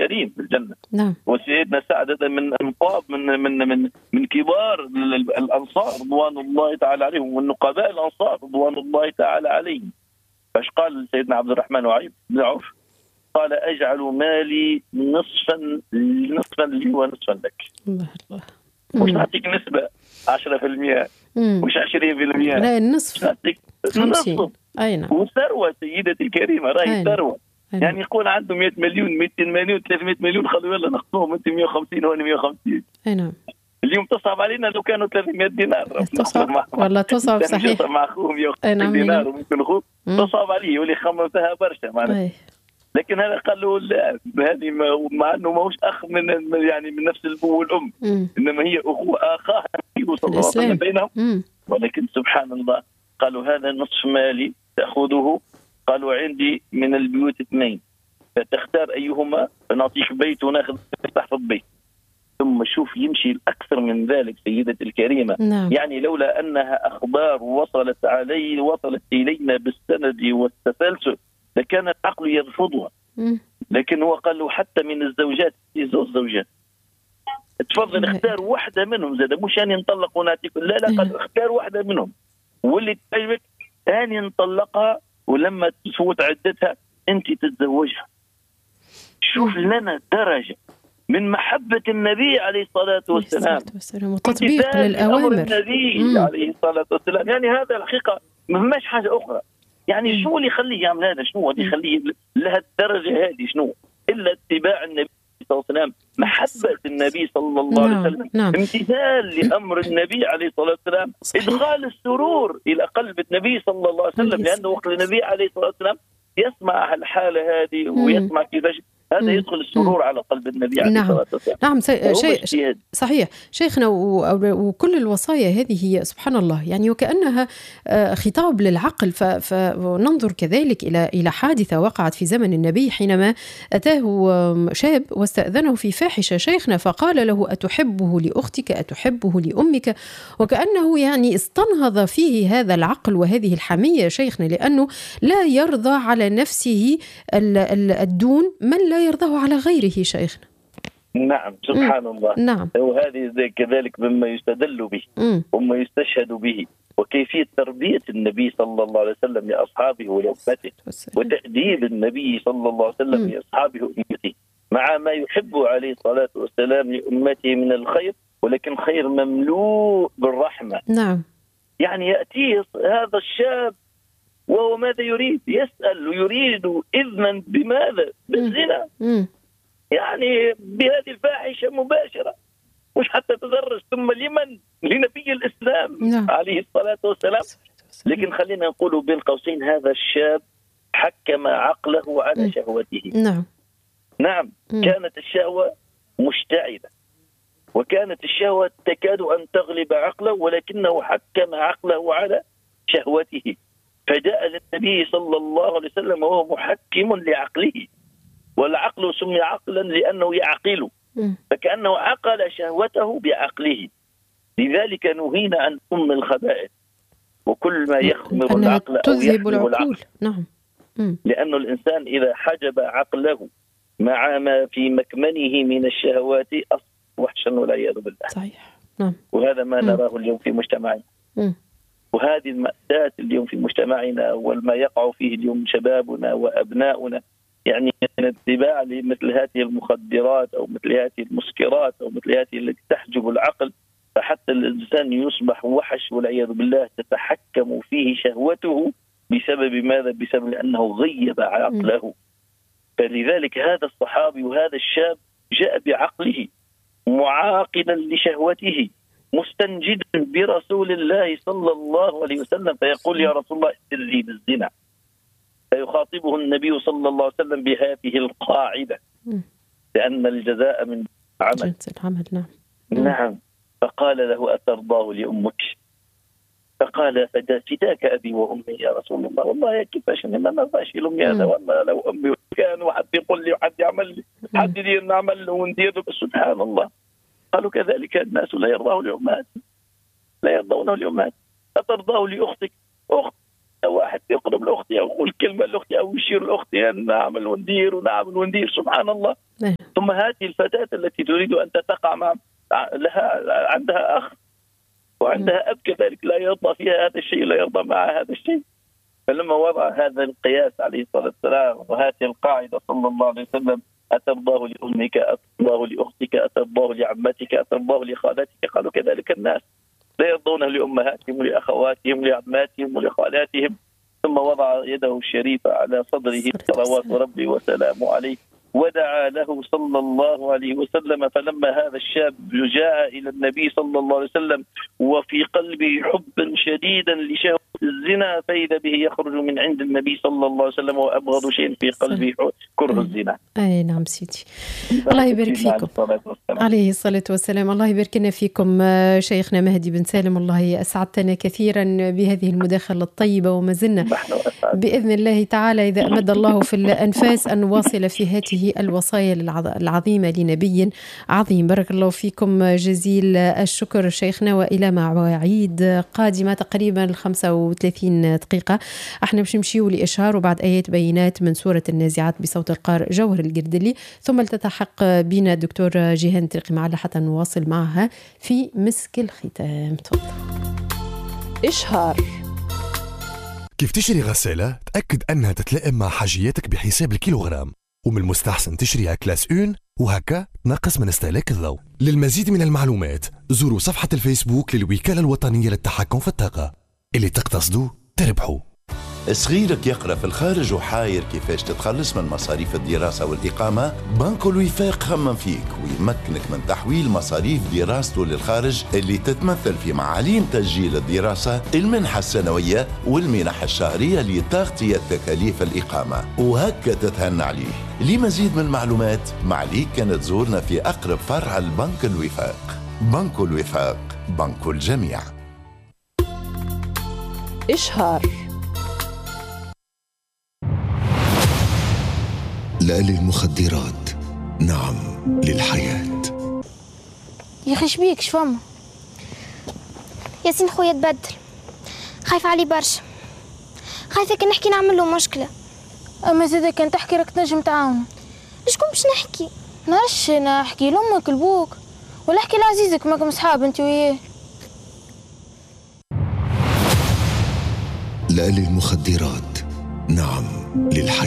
كريم في الجنة. نعم. وسيدنا سعد هذا من أنقاب من كبار الأنصار رضوان الله تعالى عليهم، والنقباء الأنصار رضوان الله تعالى عليهم. فاش قال سيدنا عبد الرحمن بن عوف؟ قال: أجعل مالي نصفا لي ونصفا لك. الله الله. مش نعطيك نسبة 10%، مش 20%، لا، النصف، نعطيك 50. أي نعم. وثروة سيدتي الكريمة، راهي ثروة. يعني يقول عنده 100 مليون 200 مليون 300 مليون، خلوا يلا نقسمهم، انت 150 وانا 150. اي نعم. اليوم تصعب علينا لو كانوا 300 دينار. تصعب والله، تصعب صحيح. مع اخوه 150 دينار وممكن اخوه تصعب عليه، يولي خمسها برشا معناتها. لكن هذا قال له لا، هذه مع انه ماهوش اخ من يعني من نفس الابو والام، انما هي اخاه النبي صلى الله عليه وسلم بينهم. ولكن سبحان الله قالوا: هذا نصف مالي تاخذه. قالوا: عندي من البيوت 2، فتختار ايهما، فنعطيك بيت وناخذ تحفظ بيت. ثم شوف يمشي الأكثر من ذلك سيدتي الكريمة. نعم. يعني لولا أنها أخبار وصلت إلينا بالسند والتسلسل لكان العقل يرفضها. لكن هو قال له حتى من الزوجات، زوجات تفضل اختار واحدة منهم، زاد مش أن ينطلق ونعطيك، لا قال اختار واحدة منهم واللي تعجبك أن نطلقها، ولما تفوت عدتها أنت تتزوجها. شوف لنا درجة من محبة النبي عليه الصلاة والسلام وتطبيق للأوامر النبي عليه الصلاة والسلام. يعني هذا الحقيقة ما فماش حاجة أخرى. يعني شنو اللي يخليه يعمل هذا؟ شنو اللي يخليه لهالدرجة هذه؟ شنو إلا اتباع النبي صلى الله عليه وسلم، محبة النبي صلى الله عليه وسلم، امتثال لأمر النبي عليه الصلاة والسلام، إدخال السرور إلى قلب النبي صلى الله عليه وسلم. لأنه وقت النبي عليه الصلاة والسلام يسمع الحالة هذه ويسمع كيفاش هذا يدخل السرور على قلب النبي عليه الصلاة والسلام. نعم، شيء صحيح شيخنا. وكل الوصايا هذه هي سبحان الله يعني وكأنها خطاب للعقل. فننظر كذلك إلى حادثة وقعت في زمن النبي حينما أتاه شاب واستأذنه في فاحشة شيخنا، فقال له: أتحبه لأختك؟ أتحبه لأمك؟ وكأنه يعني استنهض فيه هذا العقل وهذه الحمية شيخنا، لأنه لا يرضى على نفسه الدون من لا يرضاه على غيره شيخنا. نعم سبحان الله. نعم. وهذه كذلك مما يستدل به وما يستشهد به، وكيفية تربية النبي صلى الله عليه وسلم لأصحابه ولأمته، وتأديب النبي صلى الله عليه وسلم لأصحابه وأمته مع ما يحب عليه الصلاة والسلام لأمته من الخير، ولكن خير مملوء بالرحمة. نعم. يعني يأتيه هذا الشاب وهو ماذا يريد؟ يسأل ويريد إذنا بماذا؟ بالزنا. يعني بهذه الفاحشة مباشرة، مش حتى تدرج. ثم لمن؟ لنبي الإسلام عليه الصلاة والسلام. لكن خلينا نقول بين قوسين هذا الشاب حكم عقله على شهوته. نعم. كانت الشهوة مشتعلة، وكانت الشهوة تكاد أن تغلب عقله، ولكنه حكم عقله على شهوته، فجاء للنبي صلى الله عليه وسلم وهو محكم لعقله. والعقل سمي عقلا لأنه يعقل، فكأنه عقل شهوته بعقله. لذلك نهينا عن أم الخبائث وكل ما يخمر العقل أو يحجب العقل. نعم. لأن الإنسان إذا حجب عقله مع ما في مكمنه من الشهوات أصبح وحشا والعياذ بالله. صحيح. نعم. وهذا ما نراه اليوم في مجتمعنا. وهذه المأساة اليوم في مجتمعنا، وما يقع فيه اليوم شبابنا وأبناؤنا، يعني الاتباع لمثل هذه المخدرات أو مثل هذه المسكرات أو مثل هذه التي تحجب العقل، فحتى الإنسان يصبح وحش والعياذ بالله، تتحكم فيه شهوته. بسبب ماذا؟ بسبب أنه غيب عقله. فلذلك هذا الصحابي وهذا الشاب جاء بعقله معاقلا لشهوته، مستنجدا برسول الله صلى الله عليه وسلم، فيقول: يا رسول الله ائذن لي بالزنا. فيخاطبه النبي صلى الله عليه وسلم بهذه القاعدة، لأن الجزاء من عمل. نعم. فقال له: أترضاه لأمك؟ فقال: فداك أبي وأمي يا رسول الله. والله كيفاش ما نرضاش لأمي هذا، والله لو أمي كان وحد يقول لي وحد يعمل لي، حد يدير نعمل له وندير. سبحان الله. قالوا: كذلك الناس لا يرضون لأمهات، لا يرضون لأمهات. أترضاه لأختك؟ أخت واحد يقرب لاختي او يقول كلمه لاختي او يشير لاختي ان نعمل وندير ونعمل وندير، سبحان الله. ثم هذه الفتاه التي تريد ان تقع مع لها عندها اخ وعندها اب كذلك لا يرضى فيها هذا الشيء، لا يرضى معها هذا الشيء. فلما وضع هذا القياس عليه الصلاه والسلام وهذه القاعده صلى الله عليه وسلم: أترضاه لأمك، أترضاه لأختك، أترضاه لعمتك، أترضاه لخالتك، قالوا كذلك الناس لا يرضونه لأمهاتهم ولأخواتهم ولعماتهم ولخالاتهم. ثم وضع يده الشريفة على صدره صلوات ربي وسلامه عليه ودعا له صلى الله عليه وسلم. فلما هذا الشاب جاء إلى النبي صلى الله عليه وسلم وفي قلبه حبا شديدا لشهوة الزنا، فإذا به يخرج من عند النبي صلى الله عليه وسلم وأبغض شيء في قلبه كره الزنا. أي نعم سيدي، الله يبارك فيكم عليه الصلاة والسلام. الله يبارك لنا فيكم شيخنا مهدي بن سالم، الله أسعدتنا كثيرا بهذه المداخلة الطيبة، وما زلنا بإذن الله تعالى إذا أمد الله في الأنفاس أن نواصل في هذه الوصايا العظيمة لنبي عظيم. بارك الله فيكم جزيل الشكر شيخنا، وإلى مواعيد قادمة تقريبا 35 دقيقة احنا باش نمشيو لإشهار وبعد آيات بينات من سورة النازعات بصوت القارئ جوهر القردلي، ثم التتحق بنا الدكتور جيهان ترقي معنا حتى نواصل معها في مسك الختام. تفضل. إشهار. كيف تشتري غسالة؟ تأكد أنها تتلائم مع حاجياتك بحساب الكيلوغرام، ومن المستحسن تشتريها كلاس 1 وهكا تنقص من استهلاك الضوء. للمزيد من المعلومات زوروا صفحة الفيسبوك للوكالة الوطنية للتحكم في الطاقة. اللي تقتصدوا تربحوا. صغيرك يقرأ في الخارج وحاير كيفاش تتخلص من مصاريف الدراسة والإقامة؟ بنك الوفاق خمم فيك ويمكنك من تحويل مصاريف دراسته للخارج اللي تتمثل في معاليم تسجيل الدراسة، المنحة السنوية والمنح الشهرية لتغطية تكاليف الإقامة، وهكا تتهنى عليه. لمزيد من المعلومات معليك كانت تزورنا في أقرب فرع البنك الوفاق. بنك الوفاق، بنك الجميع. إشهار. لا للمخدرات، نعم للحياة. يا أخي شبيك شفما؟ ياسين خويا تبدل، خايفة علي برشا، خايفة كان نحكي نعمل له مشكلة. أما زادا كان تحكي راك تنجم تعاون. شكون باش نحكي؟ نعرفش، أنا أحكي لأمك لبوك ولا أحكي لعزيزك، ماكم صحاب أنت وياه. لا للمخدرات، نعم للحياة.